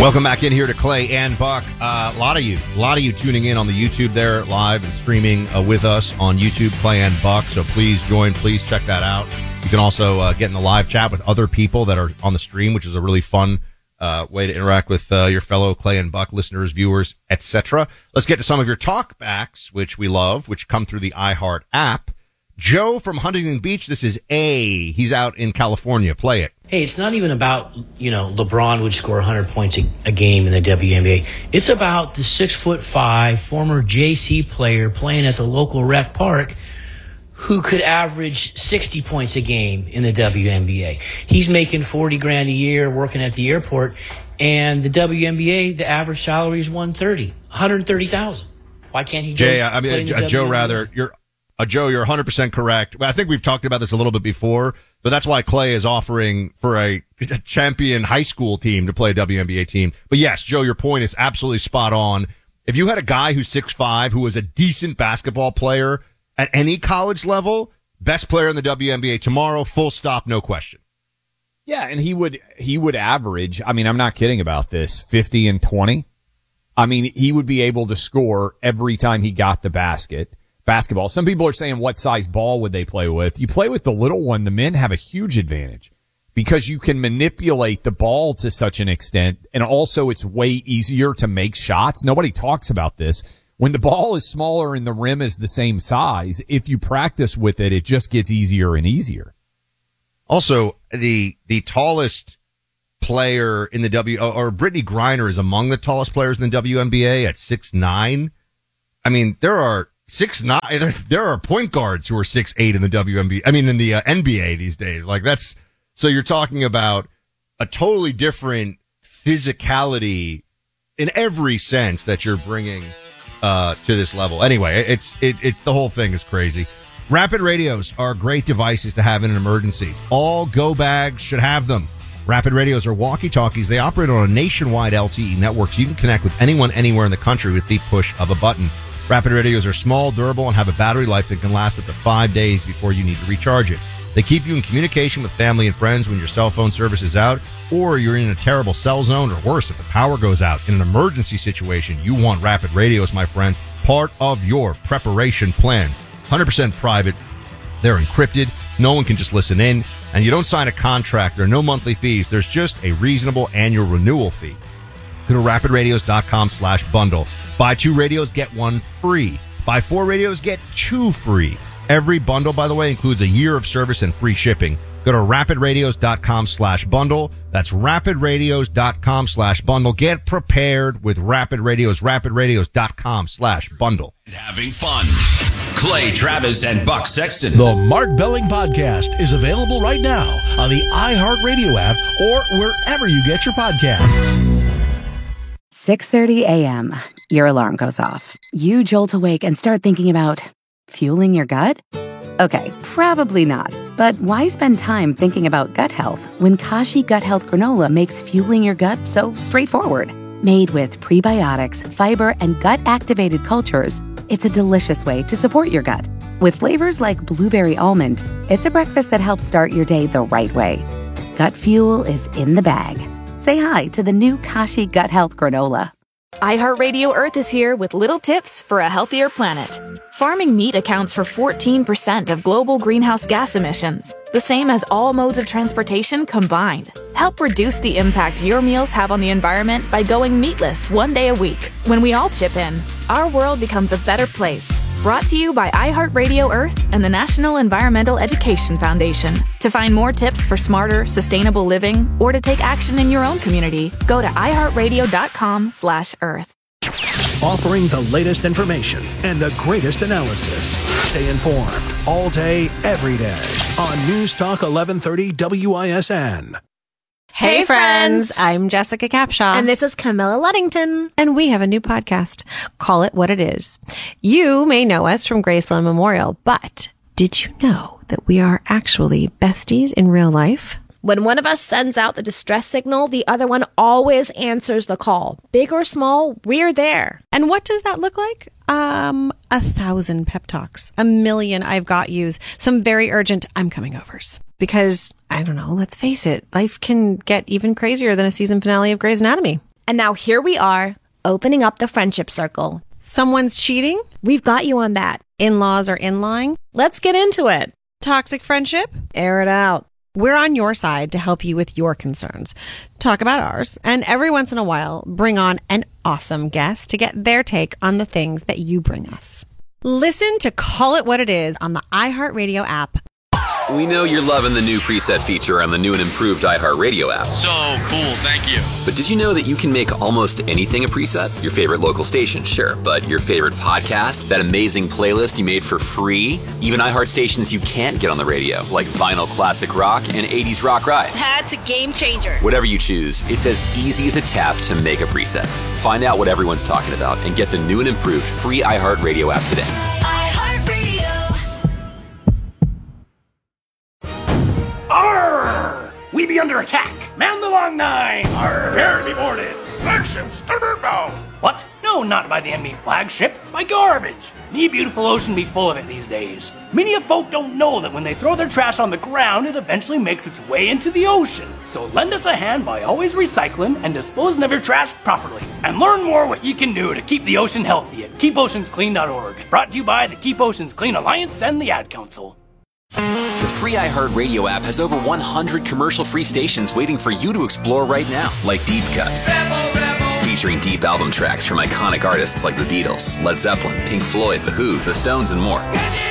Welcome back in here to Clay and Buck. A lot of you tuning in on the YouTube there live and streaming with us on YouTube, Clay and Buck. So please join. Please check that out. You can also get in the live chat with other people that are on the stream, which is a really fun way to interact with your fellow Clay and Buck listeners, viewers, etc. Let's get to some of your talkbacks, which we love, which come through the iHeart app. Joe from Huntington Beach. This is A. He's out in California. Play it. Hey, it's not even about, LeBron would score 100 points a game in the WNBA. It's about the 6'5" former JC player playing at the local rec park who could average 60 points a game in the WNBA. He's making $40,000 a year working at the airport, and the WNBA, the average salary is $130,000. Why can't he? Joe, you're 100% correct. I think we've talked about this a little bit before, but that's why Clay is offering for a champion high school team to play a WNBA team. But yes, Joe, your point is absolutely spot on. If you had a guy who's 6'5", who was a decent basketball player at any college level, best player in the WNBA tomorrow, full stop, no question. Yeah, and he would average, I'm not kidding about this, 50 and 20. He would be able to score every time he got the basketball. Some people are saying, what size ball would they play with? You play with the little one. The men have a huge advantage because you can manipulate the ball to such an extent. And also it's way easier to make shots. Nobody talks about this. When the ball is smaller and the rim is the same size, if you practice with it, it just gets easier and easier. Also, the tallest player in the Brittany Griner is among the tallest players in the WNBA at 6'9". There are 6'9". There are point guards who are 6'8" in the WNBA. In the NBA these days. So you're talking about a totally different physicality in every sense that you're bringing to this level. Anyway, it's the whole thing is crazy. Rapid radios are great devices to have in an emergency. All go bags should have them. Rapid radios are walkie-talkies. They operate on a nationwide LTE network, so you can connect with anyone anywhere in the country with the push of a button. Rapid radios are small, durable, and have a battery life that can last up to 5 days before you need to recharge it. They keep you in communication with family and friends when your cell phone service is out, or you're in a terrible cell zone, or worse, if the power goes out. In an emergency situation, you want rapid radios, my friends, part of your preparation plan. 100% private. They're encrypted. No one can just listen in. And you don't sign a contract. There are no monthly fees. There's just a reasonable annual renewal fee. Go to rapidradios.com/bundle. Buy 2 radios, get 1 free. Buy 4 radios, get 2 free. Every bundle, by the way, includes a year of service and free shipping. Go to rapidradios.com/bundle. That's rapidradios.com/bundle. Get prepared with Rapid Radios. rapidradios.com/bundle. Having fun. Clay Travis and Buck Sexton. The Mark Belling Podcast is available right now on the iHeartRadio app or wherever you get your podcasts. 6:30 a.m. Your alarm goes off. You jolt awake and start thinking about fueling your gut? Okay, probably not. But why spend time thinking about gut health when Kashi Gut Health Granola makes fueling your gut so straightforward? Made with prebiotics, fiber, and gut-activated cultures, it's a delicious way to support your gut. With flavors like blueberry almond, it's a breakfast that helps start your day the right way. Gut fuel is in the bag. Say hi to the new Kashi Gut Health Granola. iHeartRadio Earth is here with little tips for a healthier planet. Farming meat accounts for 14% of global greenhouse gas emissions, the same as all modes of transportation combined. Help reduce the impact your meals have on the environment by going meatless 1 day a week. When we all chip in, our world becomes a better place. Brought to you by iHeartRadio Earth and the National Environmental Education Foundation. To find more tips for smarter, sustainable living, or to take action in your own community, go to iHeartRadio.com/earth. Offering the latest information and the greatest analysis. Stay informed all day, every day on News Talk 1130 WISN. Hey friends, I'm Jessica Capshaw. And this is Camilla Luddington. And we have a new podcast. Call it what it is. You may know us from Graceland Memorial, but did you know that we are actually besties in real life? When one of us sends out the distress signal, the other one always answers the call. Big or small, we're there. And what does that look like? 1,000 pep talks, 1,000,000 I've got yous, some very urgent I'm coming overs. Because, I don't know, let's face it, life can get even crazier than a season finale of Grey's Anatomy. And now here we are, opening up the friendship circle. Someone's cheating? We've got you on that. In-laws are in-lying? Let's get into it. Toxic friendship? Air it out. We're on your side to help you with your concerns. Talk about ours, and every once in a while, bring on an awesome guest to get their take on the things that you bring us. Listen to Call It What It Is on the iHeartRadio app. We know you're loving the new preset feature on the new and improved iHeartRadio app. So cool, thank you. But did you know that you can make almost anything a preset? Your favorite local station, sure, but your favorite podcast, that amazing playlist you made for free, even iHeart stations you can't get on the radio, like Vinyl Classic Rock and 80s Rock Ride. That's a game changer. Whatever you choose, it's as easy as a tap to make a preset. Find out what everyone's talking about and get the new and improved free iHeartRadio app today. Arr! We be under attack. Man the long nine. Arr! Prepare to be boarded. Flagship starboard bound. What? No, not by the enemy flagship. By garbage. Me beautiful ocean be full of it these days. Many of folk don't know that when they throw their trash on the ground, it eventually makes its way into the ocean. So lend us a hand by always recycling and disposing of your trash properly. And learn more what you can do to keep the ocean healthy at keepoceansclean.org. Brought to you by the Keep Oceans Clean Alliance and the Ad Council. The free iHeartRadio app has over 100 commercial-free stations waiting for you to explore right now, like Deep Cuts, featuring deep album tracks from iconic artists like the Beatles, Led Zeppelin, Pink Floyd, The Who, The Stones, and more.